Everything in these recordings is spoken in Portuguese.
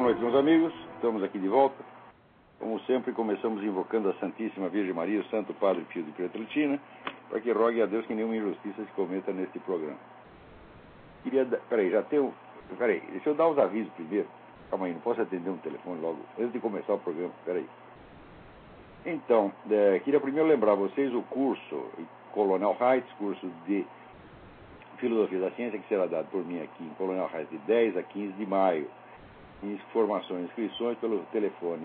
noite, meus amigos. Estamos aqui de volta. Como sempre, começamos invocando a Santíssima Virgem Maria, o Santo Padre Pio de Pietrelcina, para que rogue a Deus que nenhuma injustiça se cometa neste programa. Peraí, deixa eu dar os avisos primeiro. Calma aí, não posso atender um telefone logo, antes de começar o programa. Peraí. Então, queria primeiro lembrar a vocês o curso Colonel Heights, curso de Filosofia da Ciência, que será dado por mim aqui em Colonel Heights de 10 a 15 de maio. Informações e inscrições pelo telefone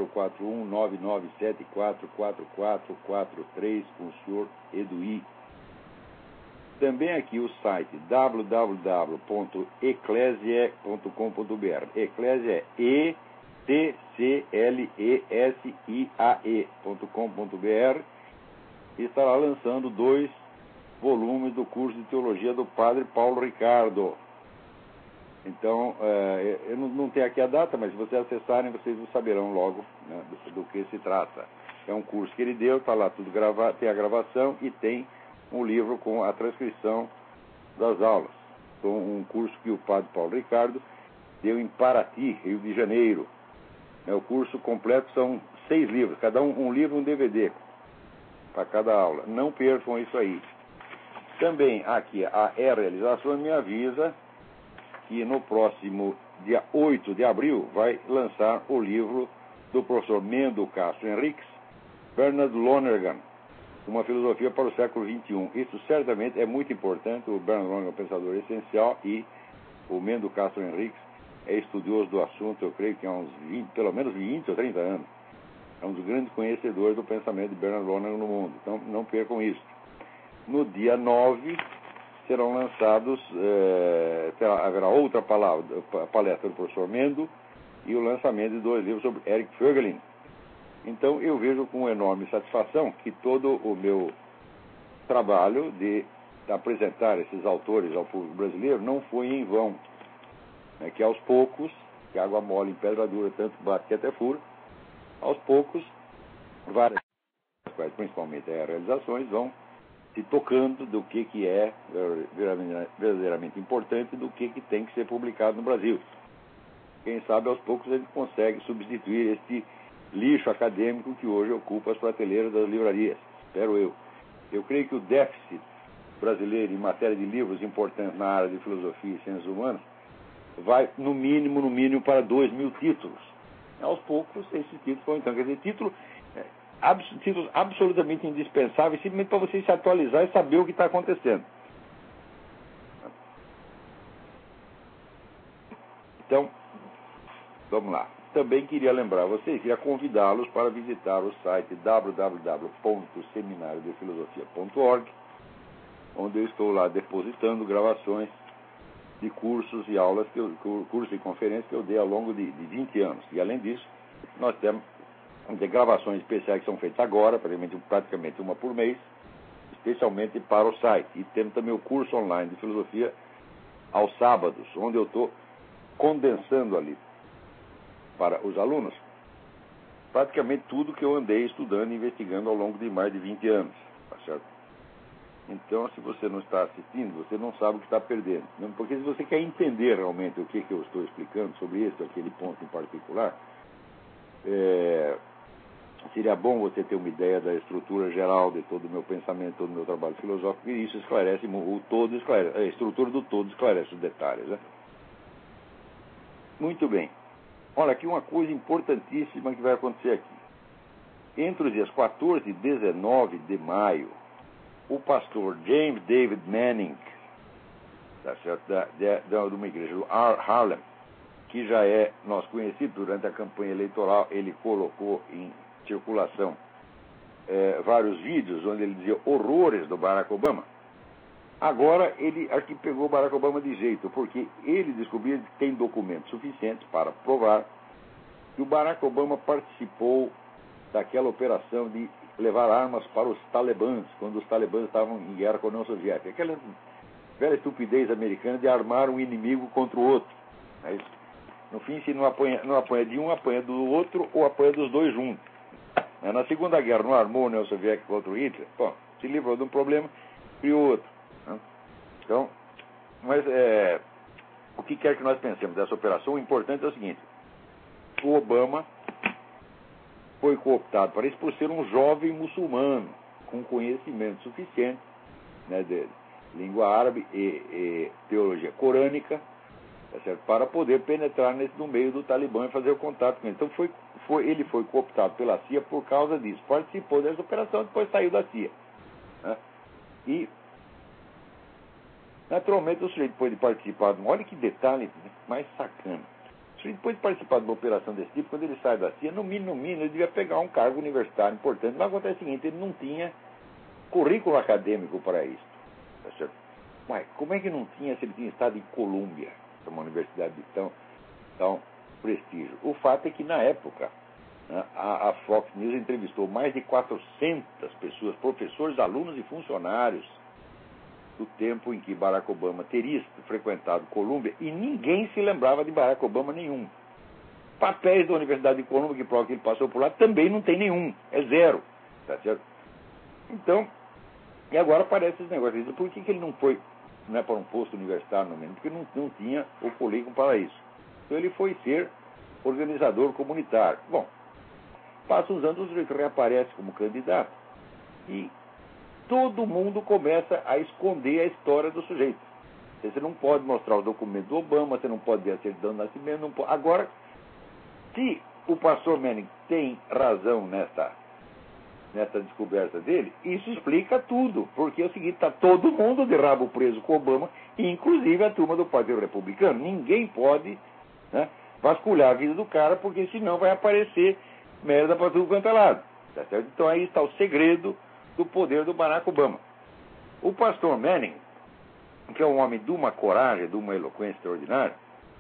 041-9974-4443 com o senhor Eduí. Também aqui o site www.eclesiae.com.br. Eclésia é ETCLESIAE.com.br. Estará lançando 2 volumes do curso de teologia do Padre Paulo Ricardo. Então, eu não tenho aqui a data, mas se vocês acessarem, vocês saberão logo, né, do que se trata. É um curso que ele deu, está lá tudo gravado, tem a gravação e tem um livro com a transcrição das aulas. Então, um curso que o Padre Paulo Ricardo deu em Paraty, Rio de Janeiro. O curso completo são 6 livros, cada um livro, um DVD para cada aula. Não percam isso aí. Também aqui a Realizações me avisa que no próximo dia 8 de abril vai lançar o livro do professor Mendo Castro Henriques, Bernard Lonergan, Uma Filosofia para o Século XXI. Isso certamente é muito importante. O Bernard Lonergan é um pensador essencial e o Mendo Castro Henriques é estudioso do assunto, eu creio que há uns 20, pelo menos 20 ou 30 anos. É um dos grandes conhecedores do pensamento de Bernard Lonergan no mundo. Então não percam isso. No dia 9 serão lançados, haverá outra palestra do professor Mendo e o lançamento de 2 livros sobre Eric Voegelin. Então eu vejo com enorme satisfação que todo o meu trabalho de apresentar esses autores ao público brasileiro não foi em vão. Que aos poucos, que água mole em pedra dura, tanto bate que até fura, aos poucos, várias coisas, principalmente as realizações, vão se tocando do que é verdadeiramente importante, do que tem que ser publicado no Brasil. Quem sabe, aos poucos, a gente consegue substituir este lixo acadêmico que hoje ocupa as prateleiras das livrarias. Espero eu. Eu creio que o déficit brasileiro em matéria de livros importantes na área de filosofia e ciências humanas vai, no mínimo, para 2.000 títulos. Aos poucos, esses títulos vão, então, quer dizer, títulos absolutamente indispensáveis, simplesmente para você se atualizar e saber o que está acontecendo. Então, vamos lá. Também queria lembrar vocês, queria convidá-los para visitar o site www.seminariodefilosofia.org, onde eu estou lá depositando gravações de cursos e aulas, cursos e conferências que eu dei ao longo de 20 anos. E, além disso, nós temos gravações especiais que são feitas agora, praticamente uma por mês, especialmente para o site. E temos também o curso online de filosofia aos sábados, onde eu estou condensando ali para os alunos praticamente tudo que eu andei estudando e investigando ao longo de mais de 20 anos. Tá certo? Então, se você não está assistindo, você não sabe o que está perdendo. Porque se você quer entender realmente o que eu estou explicando sobre esse ou aquele ponto em particular, seria bom você ter uma ideia da estrutura geral de todo o meu pensamento, todo o meu trabalho filosófico, e isso esclarece o todo, a estrutura do todo esclarece os detalhes. Né? Muito bem. Olha, aqui uma coisa importantíssima que vai acontecer aqui. Entre os dias 14 e 19 de maio, o pastor James David Manning, tá certo? de uma igreja do Harlem, que já é nosso conhecido durante a campanha eleitoral, ele colocou em circulação vários vídeos onde ele dizia horrores do Barack Obama. Agora ele aqui pegou o Barack Obama de jeito, porque ele descobriu que tem documentos suficientes para provar que o Barack Obama participou daquela operação de levar armas para os talibãs, quando os talibãs estavam em guerra com a União Soviética. Aquela velha estupidez americana de armar um inimigo contra o outro. Mas, no fim, se não apanha de um, apanha do outro ou apanha dos dois juntos. Na Segunda Guerra não armou a União Soviética contra o Hitler, se livrou de um problema, criou outro. Então, mas o que quer que nós pensemos dessa operação, o importante é o seguinte: o Obama foi cooptado para isso por ser um jovem muçulmano com conhecimento suficiente, né, de língua árabe e teologia corânica, tá certo? Para poder penetrar no meio do Talibã e fazer o contato com ele. Então ele foi cooptado pela CIA por causa disso. Participou dessa operação, depois saiu da CIA. Né? E, naturalmente, o sujeito depois de participar, olha que detalhe mais sacana. O sujeito depois de participar de uma operação desse tipo, quando ele sai da CIA, no mínimo, ele devia pegar um cargo universitário importante. Mas acontece o seguinte, ele não tinha currículo acadêmico para isso. Tá certo? Mas como é que não tinha se ele tinha estado em Colômbia, uma universidade de tão prestígio? O fato é que, na época, né, a Fox News entrevistou mais de 400 pessoas, professores, alunos e funcionários, do tempo em que Barack Obama teria frequentado Colômbia, e ninguém se lembrava de Barack Obama nenhum. Papéis da Universidade de Colômbia que provam que ele passou por lá também não tem nenhum, é zero. Tá certo? Então, e agora aparece esse negócio. Por que ele não foi, né, para um posto universitário no menos? Porque não tinha o currículo para isso. Então ele foi ser organizador comunitário. Bom, passa uns anos, ele reaparece como candidato e todo mundo começa a esconder a história do sujeito. Você não pode mostrar o documento do Obama, você não pode ver a certidão de nascimento. Não pode. Agora, se o pastor Manning tem razão nessa descoberta dele, isso explica tudo, porque é o seguinte, está todo mundo de rabo preso com Obama, inclusive a turma do Partido Republicano. Ninguém pode, né, vasculhar a vida do cara, porque senão vai aparecer merda para tudo quanto é lado. Tá certo? Então aí está o segredo do poder do Barack Obama. O pastor Manning, que é um homem de uma coragem, de uma eloquência extraordinária,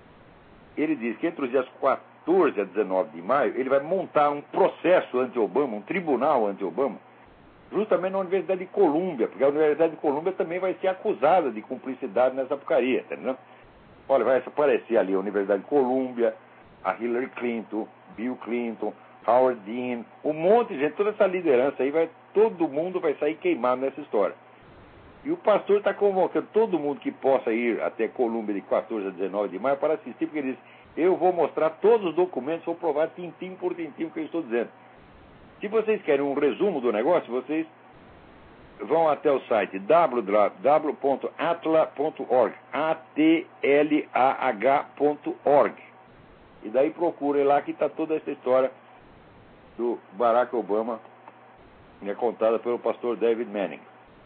ele diz que entre os dias 14 a 19 de maio, ele vai montar um processo anti-Obama, um tribunal anti-Obama, justamente na Universidade de Colômbia, porque a Universidade de Colômbia também vai ser acusada de cumplicidade nessa porcaria, entendeu? Olha, vai aparecer ali a Universidade de Colômbia, a Hillary Clinton, Bill Clinton, Howard Dean, um monte de gente, toda essa liderança aí, todo mundo vai sair queimado nessa história. E o pastor está convocando todo mundo que possa ir até Colômbia de 14 a 19 de maio para assistir, porque ele diz, eu vou mostrar todos os documentos, vou provar tintim por tintim o que eu estou dizendo. Se vocês querem um resumo do negócio, vocês vão até o site www.atlah.org, atlah.org, e daí procurem lá que está toda essa história do Barack Obama, que é contada pelo pastor David Manning.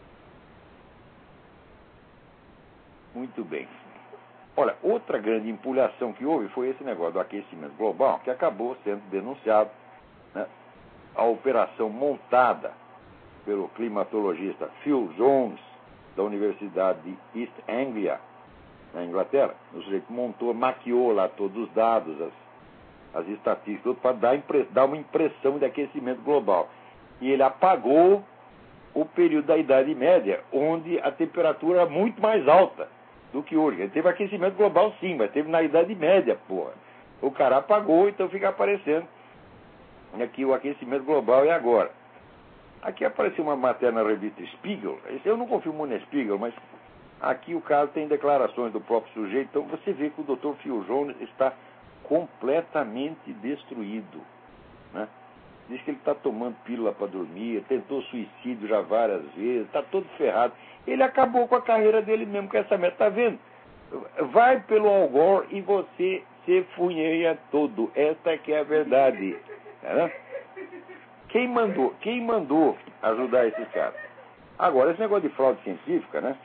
Muito bem. Olha, outra grande empulhação que houve foi esse negócio do aquecimento global, que acabou sendo denunciado, né? A operação montada pelo climatologista Phil Jones, da Universidade de East Anglia, na Inglaterra. O sujeito maquiou lá todos os dados, as estatísticas, para dar uma impressão de aquecimento global. E ele apagou o período da Idade Média, onde a temperatura era muito mais alta do que hoje. Ele teve aquecimento global sim, mas teve na Idade Média, porra. O cara apagou, então fica aparecendo aqui o aquecimento global é agora. Aqui apareceu uma matéria na revista Spiegel. Eu não confio muito na Spiegel, mas aqui o caso tem declarações do próprio sujeito. Então você vê que o Dr. Phil Jones está completamente destruído, né? Diz que ele está tomando pílula para dormir, tentou suicídio já várias vezes, está todo ferrado. Ele acabou com a carreira dele mesmo com essa meta. Está vendo? Vai pelo Al Gore e você se funheia todo. Esta é que é a verdade. Né? Quem mandou ajudar esses caras? Agora, esse negócio de fraude científica, né?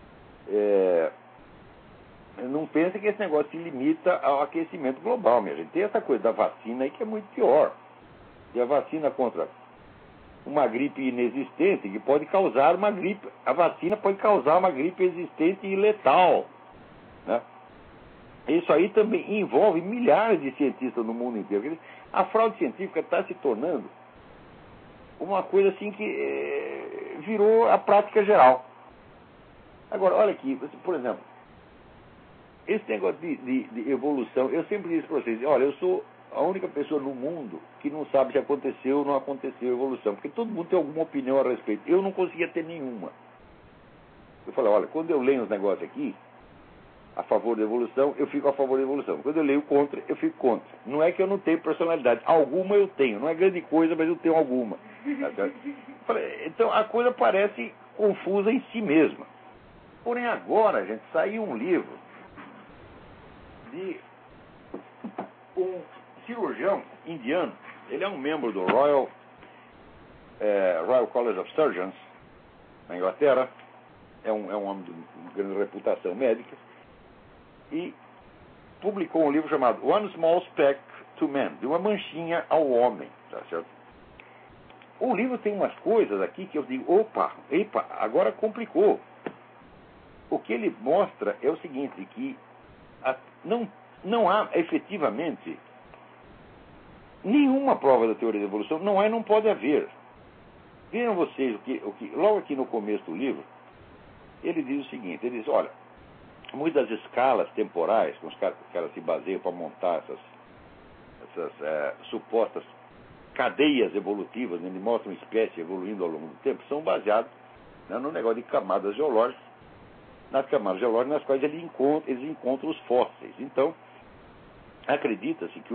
Não pense que esse negócio se limita ao aquecimento global, minha gente. Tem essa coisa da vacina aí que é muito pior. E a vacina contra uma gripe inexistente, que pode causar uma gripe. A vacina pode causar uma gripe existente e letal, né? Isso aí também envolve milhares de cientistas no mundo inteiro. A fraude científica está se tornando uma coisa assim que virou a prática geral. Agora, olha aqui, por exemplo, esse negócio de evolução, eu sempre disse para vocês, olha, eu sou a única pessoa no mundo que não sabe se aconteceu ou não aconteceu a evolução, porque todo mundo tem alguma opinião a respeito. Eu não conseguia ter nenhuma. Eu falei, olha, quando eu leio os negócios aqui, a favor da evolução, eu fico a favor da evolução. Quando eu leio contra, eu fico contra. Não é que eu não tenho personalidade. Alguma eu tenho. Não é grande coisa, mas eu tenho alguma. Então, a coisa parece confusa em si mesma. Porém, agora, gente, saiu um livro de um cirurgião indiano. Ele é um membro do Royal College of Surgeons, na Inglaterra. É um homem de grande reputação médica. E publicou um livro chamado One Small Speck to Man, de uma manchinha ao homem. Tá certo? O livro tem umas coisas aqui que eu digo, opa, agora complicou. O que ele mostra é o seguinte, que não há efetivamente nenhuma prova da teoria da evolução, não pode haver. Vejam vocês, logo aqui no começo do livro, ele diz o seguinte, ele diz, olha, muitas escalas temporais com os caras se baseiam para montar essas supostas cadeias evolutivas, ele mostra uma espécie evoluindo ao longo do tempo, são baseadas, né, no negócio de camadas geológicas, nas camadas geológicas nas quais eles encontram os fósseis. Então, acredita-se que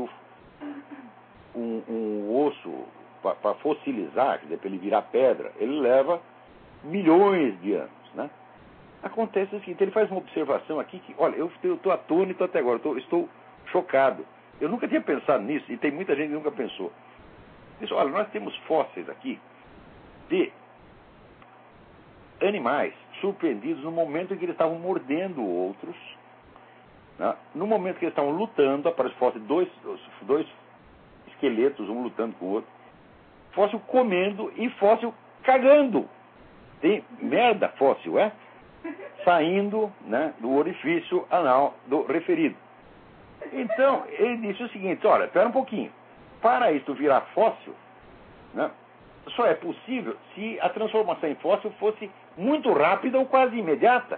um osso, para fossilizar, quer dizer, para ele virar pedra, ele leva milhões de anos, né? Acontece o seguinte, ele faz uma observação aqui que, olha, eu estou atônito até agora, estou chocado. Eu nunca tinha pensado nisso, e tem muita gente que nunca pensou. Diz, olha, nós temos fósseis aqui de animais surpreendidos no momento em que eles estavam mordendo outros, né? No momento que eles estavam lutando, aparece fóssil, dois esqueletos, um lutando com o outro, fóssil comendo e fóssil cagando. Tem merda fóssil, saindo, né, do orifício anal do referido. Então, ele disse o seguinte, olha, espera um pouquinho, para isso virar fóssil, né, só é possível se a transformação em fóssil fosse muito rápida ou quase imediata.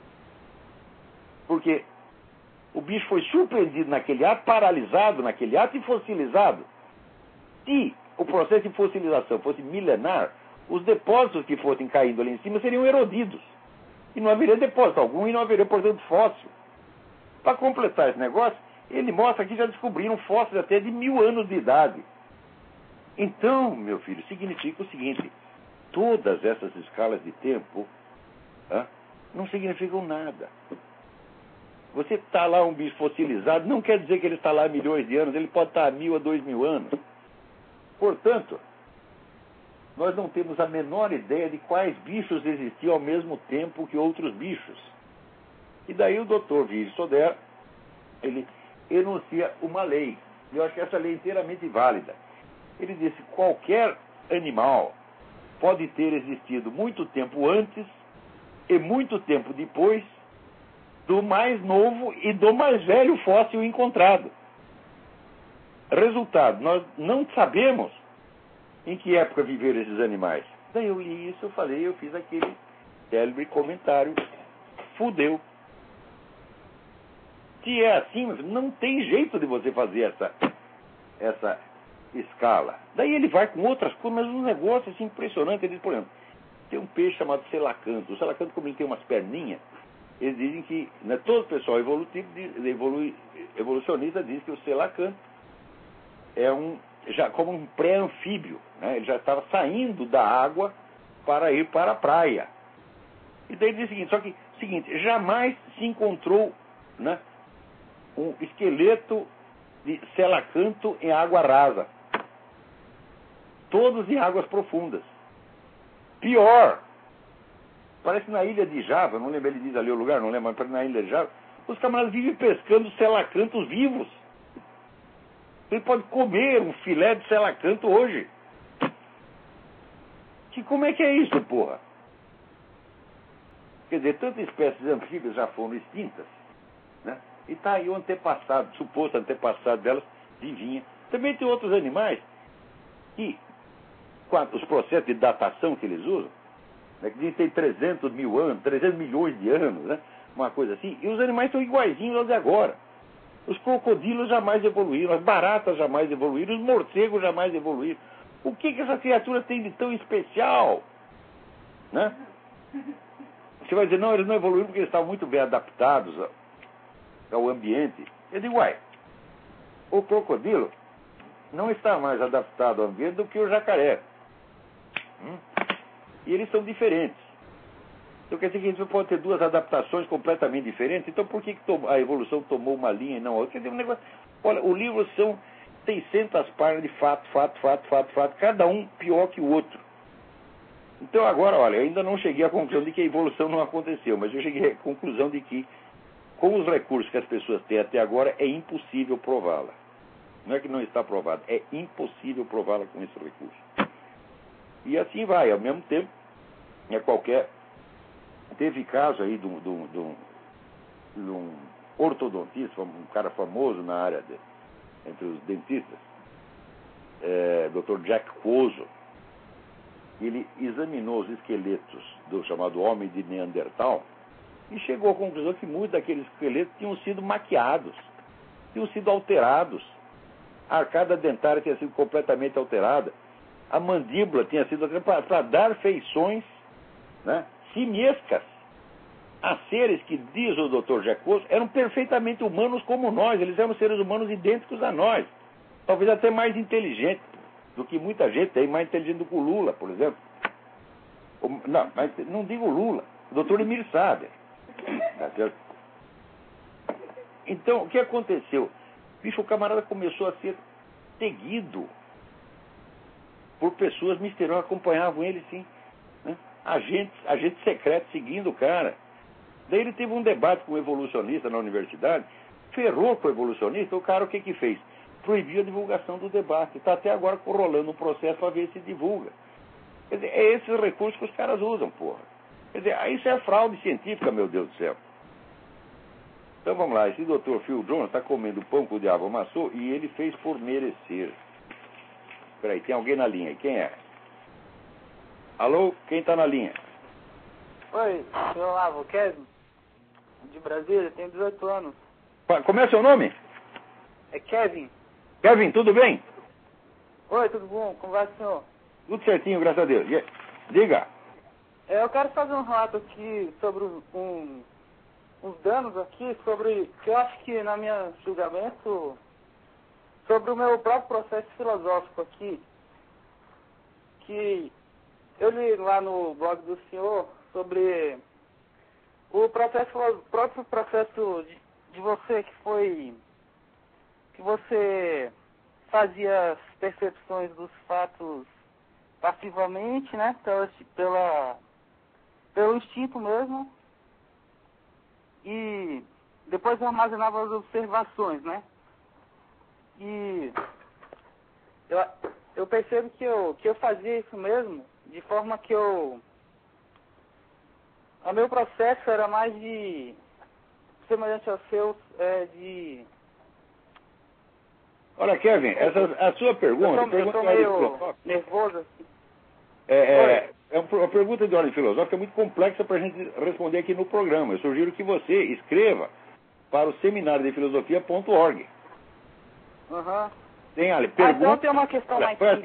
Porque o bicho foi surpreendido naquele ato, paralisado naquele ato e fossilizado. Se o processo de fossilização fosse milenar, os depósitos que fossem caindo ali em cima seriam erodidos. E não haveria depósito algum e não haveria, portanto, fóssil. Para completar esse negócio, ele mostra que já descobriram fósseis até de 1000 anos de idade. Então, meu filho, significa o seguinte, todas essas escalas de tempo não significam nada. Você está lá um bicho fossilizado, não quer dizer que ele está lá há milhões de anos, ele pode estar há 1000 a 2000 anos. Portanto, nós não temos a menor ideia de quais bichos existiam ao mesmo tempo que outros bichos. E daí o Dr. Virgil Soder, ele enuncia uma lei. E eu acho que essa lei é inteiramente válida. Ele disse que qualquer animal pode ter existido muito tempo antes e muito tempo depois do mais novo e do mais velho fóssil encontrado. Resultado, nós não sabemos em que época viveram esses animais. Daí eu li isso, eu fiz aquele célebre comentário, fudeu. Se é assim, não tem jeito de você fazer essa escala. Daí ele vai com outras coisas, mas um negócio assim, impressionante. Ele diz, por exemplo, tem um peixe chamado selacanto. O selacanto, como ele tem umas perninhas, eles dizem que, né, todo o pessoal evolucionista diz que o selacanto é já como um pré-anfíbio, né? Ele já estava saindo da água para ir para a praia. E daí ele diz o seguinte, jamais se encontrou, né, um esqueleto de selacanto em água rasa. Todos em águas profundas. Pior, parece que na ilha de Java, não lembro, ele diz ali o lugar, não lembro, mas parece na ilha de Java, os camaradas vivem pescando selacantos vivos. Ele pode comer um filé de selacanto hoje. Como é que é isso, porra? Quer dizer, tantas espécies anfíbias já foram extintas, né? E está aí o antepassado, suposto antepassado delas, vivinha. Também tem outros animais que, os processos de datação que eles usam, né, que dizem que tem 300 mil anos, 300 milhões de anos, né, uma coisa assim, e os animais são iguaizinhos aos de agora. Os crocodilos jamais evoluíram, as baratas jamais evoluíram, os morcegos jamais evoluíram. O que essa criatura tem de tão especial? Né? Você vai dizer, não, eles não evoluíram porque eles estavam muito bem adaptados ao ambiente. Eu digo, uai, o crocodilo não está mais adaptado ao ambiente do que o jacaré. E eles são diferentes. Então quer dizer que a gente pode ter duas adaptações completamente diferentes. Então por que a evolução tomou uma linha e não outra? Quer dizer, um negócio... Olha, o livro são 600 páginas de fato, cada um pior que o outro. Então agora, olha, eu ainda não cheguei à conclusão de que a evolução não aconteceu, mas eu cheguei à conclusão de que, com os recursos que as pessoas têm até agora, é impossível prová-la. Não é que não está provado, é impossível prová-la com esse recurso. E assim vai, ao mesmo tempo, teve caso aí de um ortodontista, um cara famoso na área entre os dentistas, Dr. Jack Cuozzo. Ele examinou os esqueletos do chamado homem de Neandertal e chegou à conclusão que muitos daqueles esqueletos tinham sido maquiados, tinham sido alterados. A arcada dentária tinha sido completamente alterada. A mandíbula tinha sido alterada para dar feições, né, simiescas a seres que, diz o Dr. Jack Cuozzo, eram perfeitamente humanos como nós. Eles eram seres humanos idênticos a nós. Talvez até mais inteligentes do que muita gente aí, mais inteligente do que o Lula, por exemplo. Não, mas não digo Lula, o Dr. Emir Sader. Tá certo? Então, o que aconteceu? Bicho, o camarada começou a ser seguido por pessoas misteriosas, acompanhavam ele, sim, né? Agentes secretos seguindo o cara. Daí ele teve um debate com um evolucionista na universidade, ferrou com o evolucionista, o cara o que fez? Proibiu a divulgação do debate. Está até agora rolando um processo para ver se divulga. Quer dizer, é esses recursos que os caras usam, porra. Quer dizer, isso é fraude científica, meu Deus do céu. Então vamos lá, esse Dr. Phil Jones está comendo pão que o diabo amassou e ele fez por merecer. Espera aí, tem alguém na linha. Quem é? Alô? Quem está na linha? Oi, meu Olavo, Kevin, de Brasília, tenho 18 anos. Como é o seu nome? É Kevin. Kevin, tudo bem? Oi, tudo bom? Como vai, senhor? Tudo certinho, graças a Deus. Diga. Eu quero fazer um relato aqui sobre uns danos aqui, sobre, que eu acho que, na minha julgamento, sobre o meu próprio processo filosófico aqui, que eu li lá no blog do senhor sobre o próprio processo de você que você fazia as percepções dos fatos passivamente, né, pelo instinto mesmo, e depois armazenava as observações, né, e eu percebo que eu fazia isso mesmo, de forma que o meu processo era mais semelhante ao seu, Olha, Kevin, a sua pergunta... Eu tô meio nervoso, assim. É uma pergunta de ordem filosófica muito complexa para a gente responder aqui no programa. Eu sugiro que você escreva para o seminário de filosofia.org. Uhum. Então tem uma questão mais simples.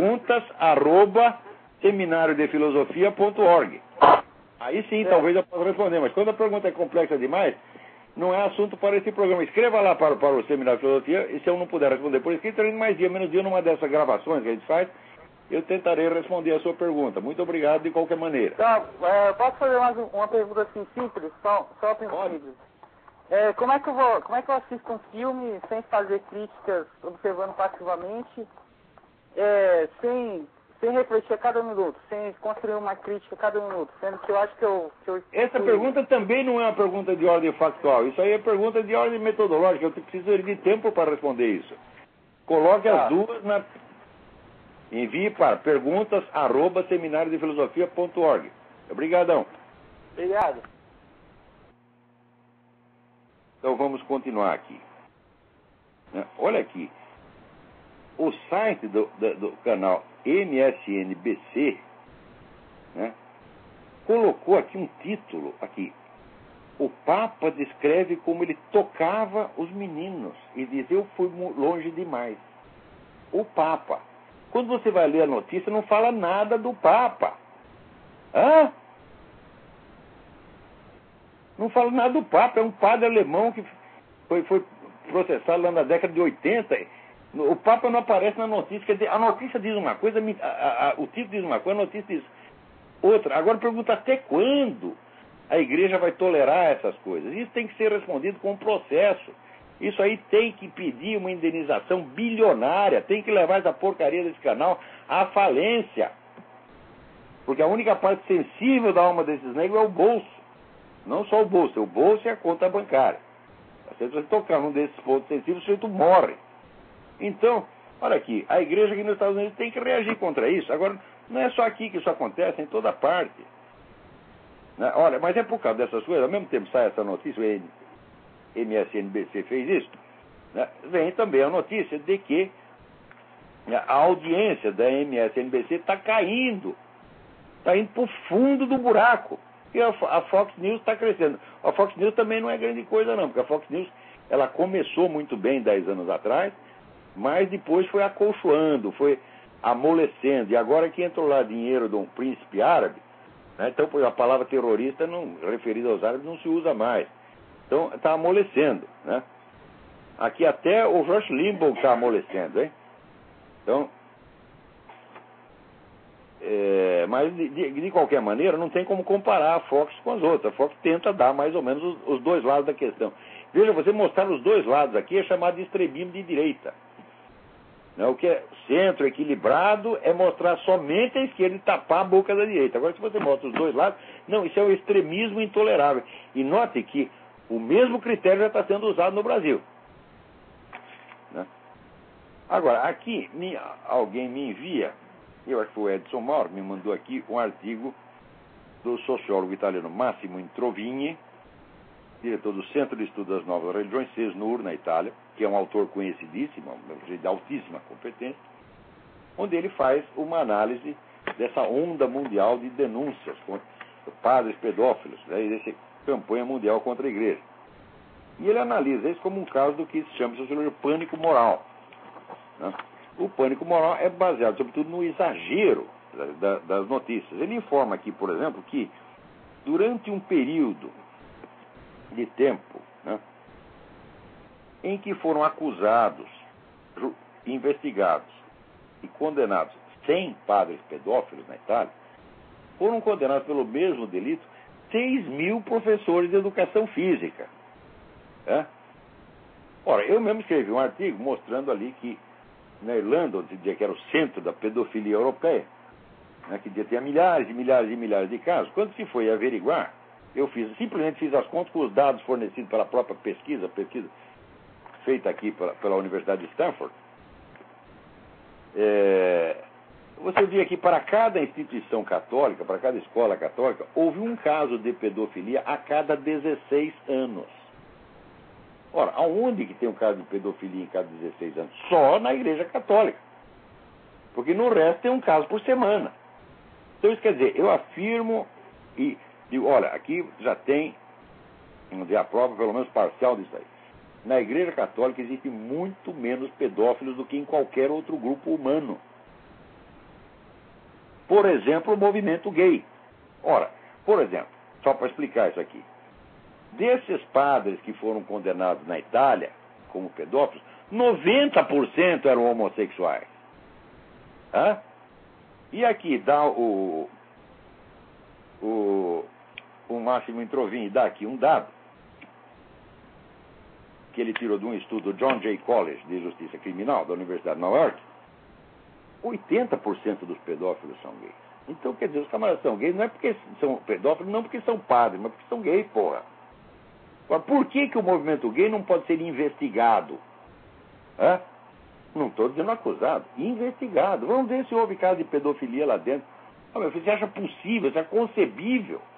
perguntas@seminariodefilosofia.org. Aí sim, talvez eu possa responder, mas quando a pergunta é complexa demais, não é assunto para esse programa. Escreva lá para o Seminário de Filosofia, e se eu não puder responder por escrito, mais dia, menos dia, numa dessas gravações que a gente faz, eu tentarei responder a sua pergunta. Muito obrigado de qualquer maneira. Tá, posso fazer mais uma pergunta assim simples? Só simples. Como é que eu assisto um filme sem fazer críticas, observando passivamente, sem refletir a cada minuto, sem construir uma crítica a cada minuto, sendo que eu acho que eu Essa pergunta também não é uma pergunta de ordem factual, isso aí é pergunta de ordem metodológica, eu preciso de tempo para responder isso. Coloque as duas envie para perguntas@seminariodefilosofia.org. Obrigadão. Obrigado. Então vamos continuar aqui. Olha aqui. O site do canal MSNBC, né, colocou aqui um título aqui. O Papa descreve como ele tocava os meninos e diz: eu fui longe demais. O Papa. Quando você vai ler a notícia, não fala nada do Papa. Hã? Não fala nada do Papa. É um padre alemão que foi processado lá na década de 80. O Papa não aparece na notícia. Quer dizer, a notícia diz uma coisa, o título diz uma coisa, a notícia diz outra. Agora pergunta até quando a igreja vai tolerar essas coisas. Isso tem que ser respondido com um processo. Isso aí tem que pedir uma indenização bilionária, tem que levar essa porcaria desse canal à falência. Porque a única parte sensível da alma desses negros é o bolso. Não só o bolso é a conta bancária. Se você tocar num desses pontos sensíveis, o sujeito morre. Então, olha aqui, a igreja aqui nos Estados Unidos tem que reagir contra isso. Agora, não é só aqui que isso acontece, é em toda parte. Né? Olha, mas é por causa dessas coisas, ao mesmo tempo sai essa notícia, o MSNBC fez isso, né? Vem também a notícia de que a audiência da MSNBC está caindo. Está indo para o fundo do buraco. E a Fox News está crescendo. A Fox News também não é grande coisa não, porque a Fox News ela começou muito bem 10 anos atrás, mas depois foi acolchoando, foi amolecendo. E agora que entrou lá dinheiro de um príncipe árabe, né? Então a palavra terrorista referida aos árabes não se usa mais. Então está amolecendo, né? Aqui até o Rush Limbaugh está amolecendo, hein? Então, mas de qualquer maneira não tem como comparar a Fox com as outras. A Fox tenta dar mais ou menos os dois lados da questão. Veja, você mostrar os dois lados aqui é chamado de extremismo de direita. Né? O que é centro equilibrado é mostrar somente a esquerda e tapar a boca da direita. Agora, se você mostra os dois lados, não, isso é o extremismo intolerável. E note que o mesmo critério já está sendo usado no Brasil. Né? Agora, aqui alguém me envia, eu acho que foi o Edson Mauro, me mandou aqui um artigo do sociólogo italiano Massimo Introvigni, diretor do Centro de Estudo das Novas Religiões, CESNUR, na Itália, que é um autor conhecidíssimo, de altíssima competência, onde ele faz uma análise dessa onda mundial de denúncias contra padres pedófilos, né, e dessa campanha mundial contra a igreja. E ele analisa isso como um caso do que se chama sociologia pânico moral. Né? O pânico moral é baseado, sobretudo, no exagero das notícias. Ele informa aqui, por exemplo, que durante um período de tempo, né, em que foram acusados, investigados e condenados 100 padres pedófilos na Itália, foram condenados pelo mesmo delito 6.000 professores de educação física. Né? Ora, eu mesmo escrevi um artigo mostrando ali que na Irlanda, onde dizia que era o centro da pedofilia europeia, né, que tinha milhares e milhares e milhares de casos, quando se foi averiguar, eu simplesmente fiz as contas com os dados fornecidos pela própria pesquisa feita aqui pela Universidade de Stanford. Você via que para cada instituição católica, para cada escola católica, houve um caso de pedofilia a cada 16 anos. Ora, aonde que tem um caso de pedofilia em cada 16 anos? Só na Igreja Católica. Porque no resto tem um caso por semana. Então isso quer dizer, eu afirmo e digo, olha, aqui já tem, vamos dizer, a prova pelo menos parcial disso aí. Na Igreja Católica existe muito menos pedófilos do que em qualquer outro grupo humano. Por exemplo, o movimento gay. Ora, por exemplo, só para explicar isso aqui. Desses padres que foram condenados na Itália como pedófilos, 90% eram homossexuais. Hã? E aqui dá o Massimo Introvigni dá aqui um dado que ele tirou de um estudo do John Jay College de Justiça Criminal da Universidade de Nova York. 80% dos pedófilos são gays. Então, quer dizer, os camaradas são gays não é porque são pedófilos, não porque são padres, mas porque são gays, porra. Agora, por que o movimento gay não pode ser investigado? Hã? Não estou dizendo acusado, investigado. Vamos ver se houve caso de pedofilia lá dentro. Você acha possível, você acha concebível